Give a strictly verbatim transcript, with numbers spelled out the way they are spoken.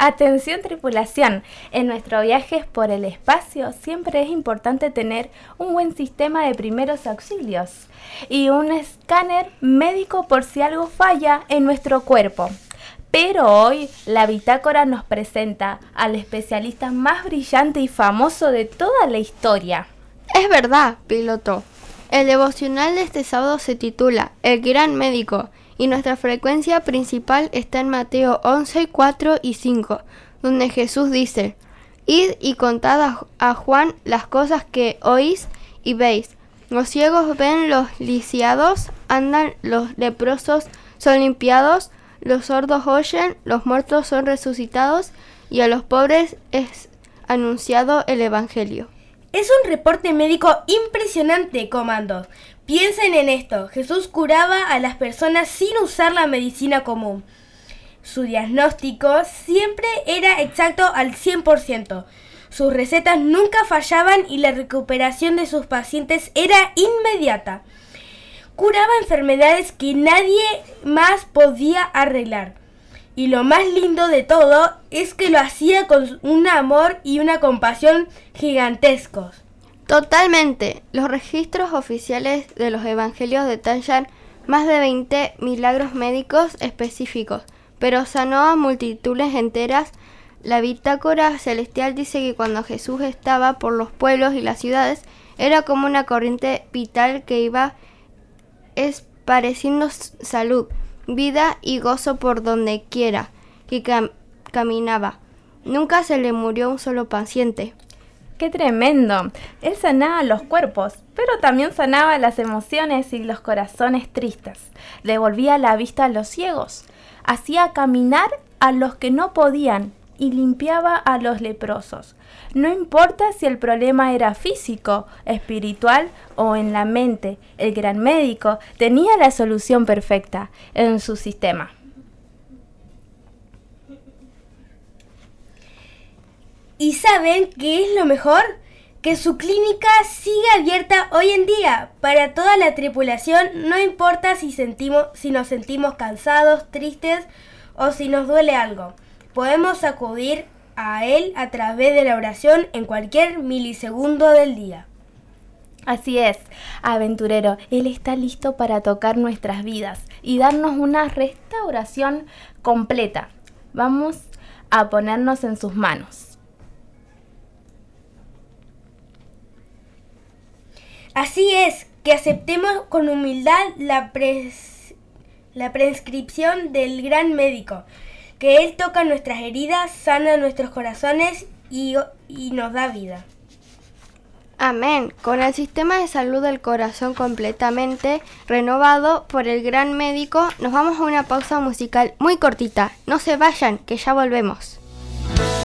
Atención tripulación, en nuestros viajes por el espacio siempre es importante tener un buen sistema de primeros auxilios y un escáner médico por si algo falla en nuestro cuerpo. Pero hoy la bitácora nos presenta al especialista más brillante y famoso de toda la historia. Es verdad, piloto. El devocional de este sábado se titula El Gran Médico y nuestra frecuencia principal está en Mateo once, cuatro y cinco, donde Jesús dice: Id y contad a, a Juan las cosas que oís y veis. Los ciegos ven, los lisiados andan, los leprosos son limpiados, los sordos oyen, los muertos son resucitados y a los pobres es anunciado el Evangelio. Es un reporte médico impresionante, comandos. Piensen en esto, Jesús curaba a las personas sin usar la medicina común. Su diagnóstico siempre era exacto al cien por ciento. Sus recetas nunca fallaban y la recuperación de sus pacientes era inmediata. Curaba enfermedades que nadie más podía arreglar. Y lo más lindo de todo es que lo hacía con un amor y una compasión gigantescos. Totalmente. Los registros oficiales de los evangelios detallan más de veinte milagros médicos específicos, pero sanó a multitudes enteras. La bitácora celestial dice que cuando Jesús estaba por los pueblos y las ciudades, era como una corriente vital que iba esparciendo salud, vida y gozo por donde quiera que cam- caminaba. Nunca se le murió un solo paciente. ¡Qué tremendo! Él sanaba los cuerpos, pero también sanaba las emociones y los corazones tristes. Devolvía la vista a los ciegos, hacía caminar a los que no podían y limpiaba a los leprosos. No importa si el problema era físico, espiritual o en la mente, el gran médico tenía la solución perfecta en su sistema. ¿Y saben qué es lo mejor? Que su clínica sigue abierta hoy en día para toda la tripulación, no importa si sentimos, si nos sentimos cansados, tristes o si nos duele algo. Podemos acudir a él a través de la oración en cualquier milisegundo del día. Así es, aventurero, Él está listo para tocar nuestras vidas y darnos una restauración completa. Vamos a ponernos en sus manos. Así es, que aceptemos con humildad la, pres- la prescripción del gran médico, que Él toca nuestras heridas, sana nuestros corazones y, y nos da vida. Amén. Con el sistema de salud del corazón completamente renovado por el gran médico, nos vamos a una pausa musical muy cortita. No se vayan, que ya volvemos.